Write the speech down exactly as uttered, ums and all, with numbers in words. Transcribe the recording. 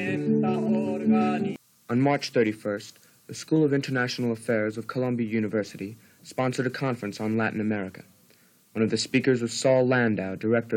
On March thirty-first, the School of International Affairs of Columbia University sponsored a conference on Latin America. One of the speakers was Saul Landau, director